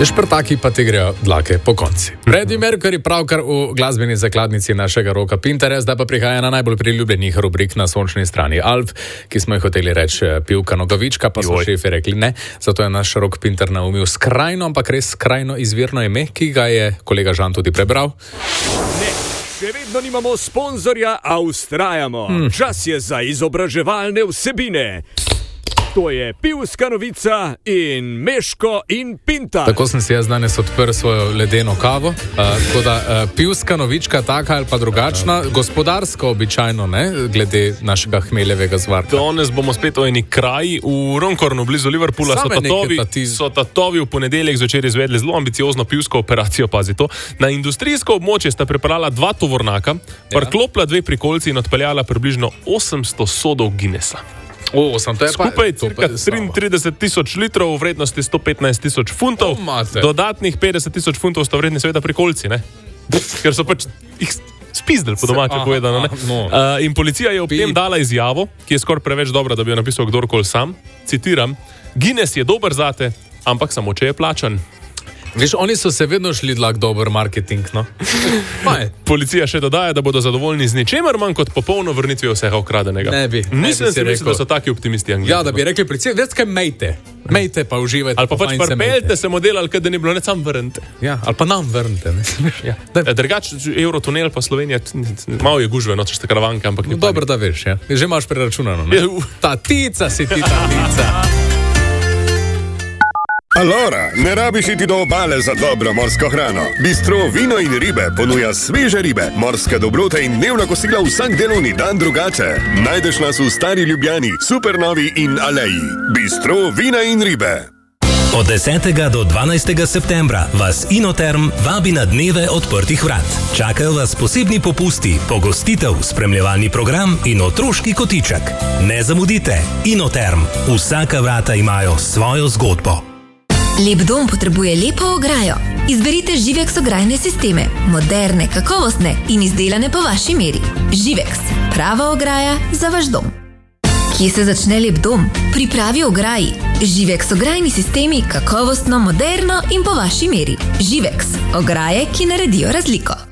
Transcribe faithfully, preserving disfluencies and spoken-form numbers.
Šprtaki pa ti grejo dlake po konci. Freddie Mercury pravkar v glasbeni zakladnici našega Roka Pinterja, zdaj pa prihaja na najbolj priljubljenih rubrik na sončni strani Alf, ki smo jih hoteli reči pivka nogavička, pa so šefi rekli ne, zato je naš Rok Pinter naumil skrajno, ampak res skrajno izvirno ime, ki ga je kolega Žan tudi prebral. Ne, še vedno nimamo sponzorja, a ustrajamo. Hmm. Čas je za izobraževalne vsebine. To je pivska novica in Meško in Pintar. Tako sem si jaz danes odprl svojo ledeno kavo. Uh, tako da uh, pivska novička taka ali pa drugačna, gospodarsko običajno, ne, glede našega hmeljevega zvarka. Danes bomo spet v eni kraji v Runcornu, blizu Liverpoola. So tatovi, tatiz... so tatovi v ponedeljek zvečer izvedli zelo ambiciozno pivsko operacijo, pazi to. Na industrijsko območje sta pripeljala dva tovornaka, ja. Priklopila dve prikolci in odpeljala približno osemsto sodov Guinnessa. O, sem te Skupaj cirka triintrideset tisoč litrov v vrednosti sto petnajst tisoč funtov. Oh, dodatnih petdeset tisoč funtov sta vredni seveda prikolci, ne? Ker so pač jih spizdili, po domače povedano, ne? No. Uh, in policija je ob tem dala izjavo, ki je skoraj preveč dobra, da bi jo napisal kdorkoli sam. Citiram: Guinness je dober zate, ampak samo če je plačan. Veš, oni so se vedno šli dlak dober marketing, no. Policija še dodaja, da bodo zadovoljni z ničemer manj kot popolno vrnitvijo vsega ukradenega. Ne bi. Ne Nisem bi si rekel, da so taki optimisti Angliji. Ja, da bi rekli policija, več kaj mejte. Mejte pa uživajte. Ali pa pač parpeljte se model, ali kaj da ni bilo, ne sam vrnite. Ja, ali pa nam vrnite. Ja. Drugač, Eurotunel pa Slovenija, malo je gužve, nočeš te karavanke, ampak ni no, dobro, da veš, ja. Že imaš preračunano, ne? Ta tica si ti, ta tica. Alora, ne rabiš iti do obale za dobro morsko hrano. Bistro Vino in ribe ponuja sveže ribe, morske dobrote in dnevna kosila vsak delovni dan drugače. Najdeš nas v Stari Ljubljani, Supernovi in Aleji. Bistro Vina in ribe. Od desetega do dvanajstega septembra vas Inoterm vabi na dneve odprtih vrat. Čakajo vas posebni popusti, pogostitev, spremljevalni program in otroški kotiček. Ne zamudite, Inoterm. Vsaka vrata imajo svojo zgodbo. Lep dom potrebuje lepo ograjo. Izberite Živex ograjne sisteme, moderne, kakovostne in izdelane po vaši meri. Živex, prava ograja za vaš dom. Kje se začne lep dom? Pripravi ograji. Živex ograjni sistemi, kakovostno, moderno in po vaši meri. Živex, ograje, ki naredijo razliko.